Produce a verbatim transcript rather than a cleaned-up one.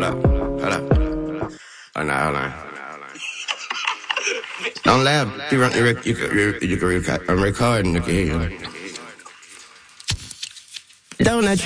Hold up. Hold up. Oh, no, hold on. Don't laugh. You, rec- you, rec- you, can- you, you can record. I'm recording. You can hear you. Don't let